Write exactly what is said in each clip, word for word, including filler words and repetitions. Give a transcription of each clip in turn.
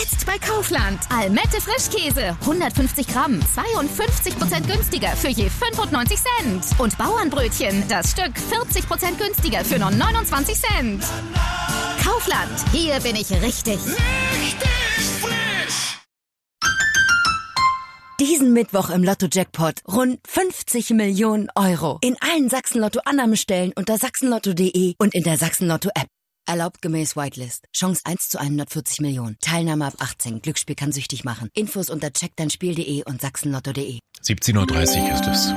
Jetzt bei Kaufland. Almette Frischkäse. hundertfünfzig Gramm. zweiundfünfzig Prozent günstiger für je fünfundneunzig Cent. Und Bauernbrötchen. Das Stück vierzig Prozent günstiger für nur neunundzwanzig Cent. Kaufland. Hier bin ich richtig. Richtig frisch. Diesen Mittwoch im Lotto-Jackpot rund fünfzig Millionen Euro. In allen Sachsen-Lotto-Annahmestellen unter sachsenlotto punkt de und in der Sachsen-Lotto-App. Erlaubt gemäß Whitelist. Chance eins zu hundertvierzig Millionen. Teilnahme ab achtzehn. Glücksspiel kann süchtig machen. Infos unter check dein spiel punkt de und sachsenlotto punkt de. siebzehn Uhr dreißig ist es.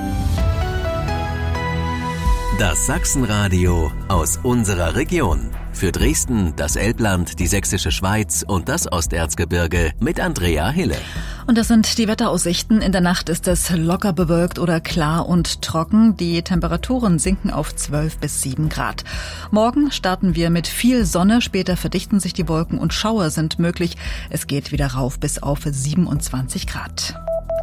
Das Sachsenradio aus unserer Region. Für Dresden, das Elbland, die Sächsische Schweiz und das Osterzgebirge mit Andrea Hille. Und das sind die Wetteraussichten. In der Nacht ist es locker bewölkt oder klar und trocken. Die Temperaturen sinken auf zwölf bis sieben Grad. Morgen starten wir mit viel Sonne. Später verdichten sich die Wolken und Schauer sind möglich. Es geht wieder rauf bis auf siebenundzwanzig Grad.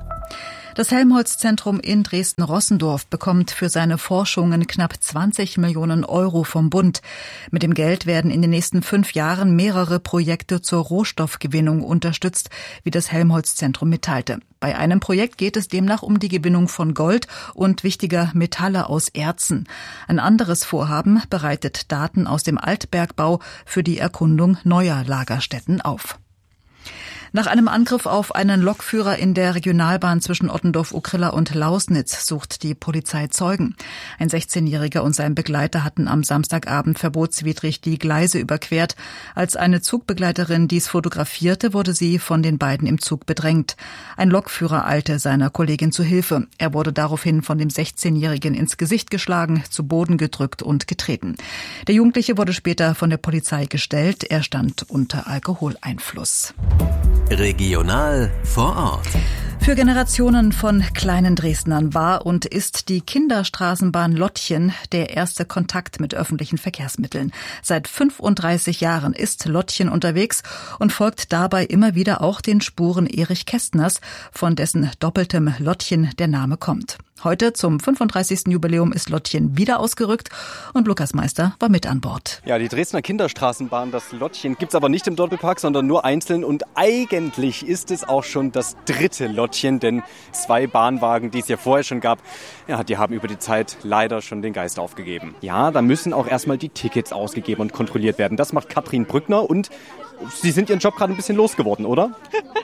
Das Helmholtz-Zentrum in Dresden-Rossendorf bekommt für seine Forschungen knapp zwanzig Millionen Euro vom Bund. Mit dem Geld werden in den nächsten fünf Jahren mehrere Projekte zur Rohstoffgewinnung unterstützt, wie das Helmholtz-Zentrum mitteilte. Bei einem Projekt geht es demnach um die Gewinnung von Gold und wichtiger Metalle aus Erzen. Ein anderes Vorhaben bereitet Daten aus dem Altbergbau für die Erkundung neuer Lagerstätten auf. Nach einem Angriff auf einen Lokführer in der Regionalbahn zwischen Ottendorf-Okrilla und Lausnitz sucht die Polizei Zeugen. Ein sechzehnjähriger und sein Begleiter hatten am Samstagabend verbotswidrig die Gleise überquert. Als eine Zugbegleiterin dies fotografierte, wurde sie von den beiden im Zug bedrängt. Ein Lokführer eilte seiner Kollegin zu Hilfe. Er wurde daraufhin von dem sechzehnjährigen ins Gesicht geschlagen, zu Boden gedrückt und getreten. Der Jugendliche wurde später von der Polizei gestellt. Er stand unter Alkoholeinfluss. Regional vor Ort. Für Generationen von kleinen Dresdnern war und ist die Kinderstraßenbahn Lottchen der erste Kontakt mit öffentlichen Verkehrsmitteln. Seit fünfunddreißig Jahren ist Lottchen unterwegs und folgt dabei immer wieder auch den Spuren Erich Kästners, von dessen doppeltem Lottchen der Name kommt. Heute zum fünfunddreißigsten Jubiläum ist Lottchen wieder ausgerückt und Lukas Meister war mit an Bord. Ja, die Dresdner Kinderstraßenbahn, das Lottchen, gibt's aber nicht im Doppelpark, sondern nur einzeln. Und eigentlich ist es auch schon das dritte Lottchen, denn zwei Bahnwagen, die es ja vorher schon gab, ja, die haben über die Zeit leider schon den Geist aufgegeben. Ja, da müssen auch erstmal die Tickets ausgegeben und kontrolliert werden. Das macht Katrin Brückner und Sie sind Ihren Job gerade ein bisschen losgeworden, oder?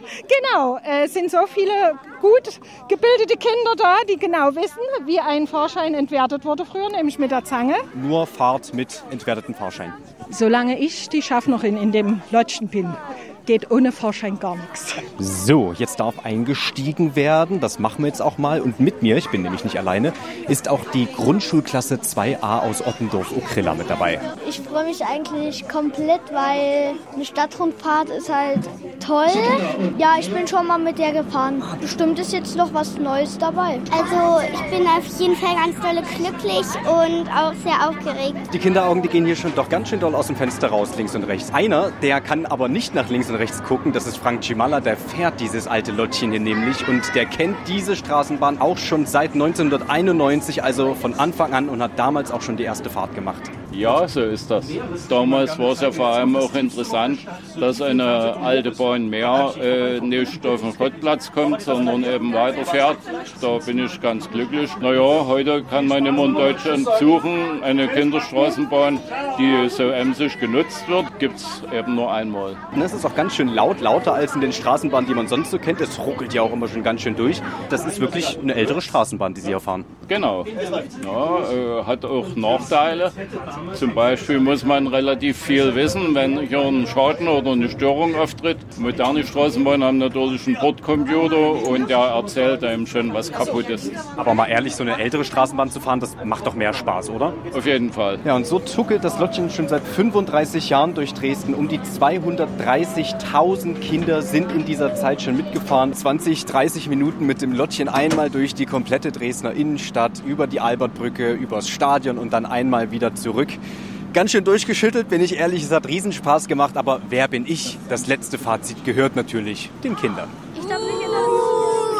Genau, es sind so viele gut gebildete Kinder da, die genau wissen, wie ein Fahrschein entwertet wurde früher, nämlich mit der Zange. Nur Fahrt mit entwerteten Fahrschein. Solange ich die Schaffnerin in dem Lottchen bin, geht ohne Fahrschein gar nichts. So, jetzt darf eingestiegen werden. Das machen wir jetzt auch mal. Und mit mir, ich bin nämlich nicht alleine, ist auch die Grundschulklasse zwei a aus Ottendorf-Okrilla mit dabei. Ich freue mich eigentlich komplett, weil eine Stadtrundfahrt ist halt toll. Ja, ich bin schon mal mit der gefahren. Bestimmt ist jetzt noch was Neues dabei. Also ich bin auf jeden Fall ganz doll glücklich und auch sehr aufgeregt. Die Kinderaugen, die gehen hier schon doch ganz schön doll aus dem Fenster raus, links und rechts. Einer, der kann aber nicht nach links und rechts gucken, das ist Frank Cimalla, der fährt dieses alte Lottchen hier nämlich und der kennt diese Straßenbahn auch schon seit neunzehnhunderteinundneunzig, also von Anfang an, und hat damals auch schon die erste Fahrt gemacht. Ja, so ist das. Damals war es ja vor allem auch interessant, dass eine alte Bahn mehr äh, nicht auf den Schrottplatz kommt, sondern eben weiterfährt. Da bin ich ganz glücklich. Naja, heute kann man immer in Deutschland suchen, eine Kinderstraßenbahn, die so emsig genutzt wird, gibt es eben nur einmal. Es ist auch ganz schön laut, lauter als in den Straßenbahnen, die man sonst so kennt. Es ruckelt ja auch immer schon ganz schön durch. Das ist wirklich eine ältere Straßenbahn, die Sie hier fahren. Genau. Ja, äh, hat auch Nachteile. Zum Beispiel muss man relativ viel wissen, wenn hier ein Schaden oder eine Störung auftritt. Moderne Straßenbahnen haben natürlich einen Bordcomputer und der erzählt einem schon, was kaputt ist. Aber mal ehrlich, so eine ältere Straßenbahn zu fahren, das macht doch mehr Spaß, oder? Auf jeden Fall. Ja, und so zuckelt das Lottchen schon seit fünfunddreißig Jahren durch Dresden. Um die zweihundertdreißigtausend Kinder sind in dieser Zeit schon mitgefahren. zwanzig, dreißig Minuten mit dem Lottchen einmal durch die komplette Dresdner Innenstadt, über die Albertbrücke, übers Stadion und dann einmal wieder zurück. Ganz schön durchgeschüttelt, bin ich ehrlich, es hat Riesenspaß gemacht, aber wer bin ich? Das letzte Fazit gehört natürlich den Kindern. Ich glaube,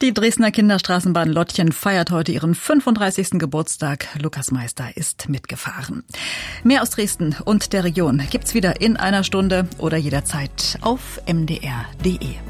Die Dresdner Kinderstraßenbahn Lottchen feiert heute ihren fünfunddreißigsten Geburtstag. Lukas Meister ist mitgefahren. Mehr aus Dresden und der Region gibt's wieder in einer Stunde oder jederzeit auf m d r punkt d e.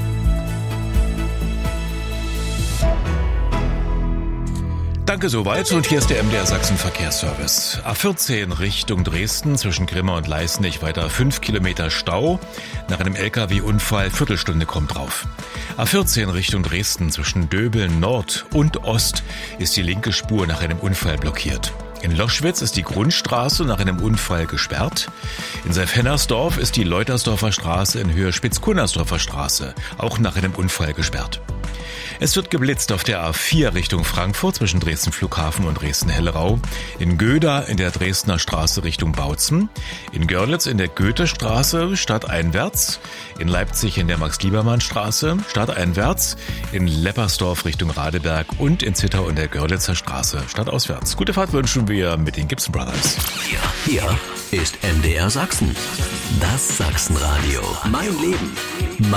Danke soweit und hier ist der M D R Sachsen Verkehrsservice. A vierzehn Richtung Dresden zwischen Grimma und Leißnich weiter fünf Kilometer Stau. Nach einem L K W-Unfall Viertelstunde kommt drauf. A vierzehn Richtung Dresden zwischen Döbeln Nord und Ost ist die linke Spur nach einem Unfall blockiert. In Loschwitz ist die Grundstraße nach einem Unfall gesperrt. In Seif-Hennersdorf ist die Leutersdorfer Straße in Höhe Spitz-Kunnersdorfer Straße auch nach einem Unfall gesperrt. Es wird geblitzt auf der A vier Richtung Frankfurt zwischen Dresden Flughafen und Dresden-Hellerau, in Göda in der Dresdner Straße Richtung Bautzen, in Görlitz in der Goethestraße stadteinwärts, in Leipzig in der Max-Liebermann-Straße stadteinwärts, in Leppersdorf Richtung Radeberg und in Zittau in der Görlitzer Straße stadtauswärts. Gute Fahrt wünschen wir mit den Gibson Brothers. Hier, hier ist M D R Sachsen. Das Sachsenradio. Mein Leben.